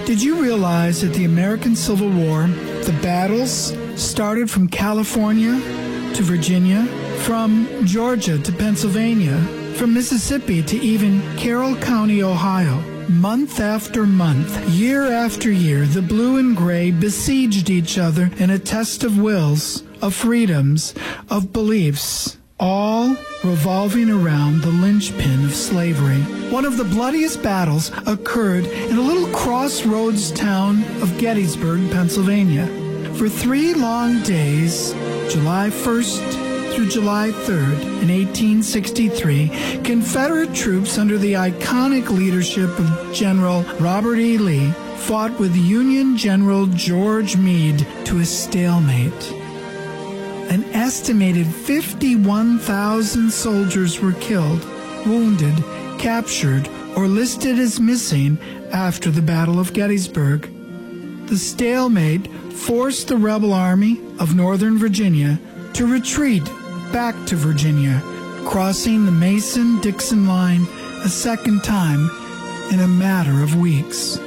Did you realize that the American Civil War, the battles started from California to Virginia, from Georgia to Pennsylvania, from Mississippi to even Carroll County, Ohio? Month after month, year after year, the blue and gray besieged each other in a test of wills, of freedoms, of beliefs, all revolving around the linchpin of slavery. One of the bloodiest battles occurred in a little crossroads town of Gettysburg, Pennsylvania. For 3 long days, July 1st through July 3rd, in 1863, Confederate troops under the iconic leadership of General Robert E. Lee fought with Union General George Meade to a stalemate. An estimated 51,000 soldiers were killed, wounded, captured, or listed as missing after the Battle of Gettysburg. The stalemate forced the rebel army of Northern Virginia to retreat back to Virginia, crossing the Mason-Dixon line a second time in a matter of weeks.